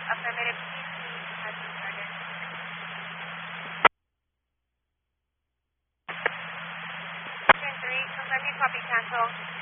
Affirmative, PC has been started. 3, confirm you copy, cancel.